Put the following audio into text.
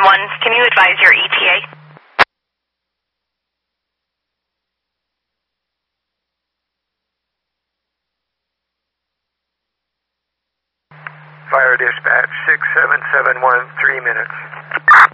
Can you advise your ETA? Fire dispatch 6771, 3 minutes.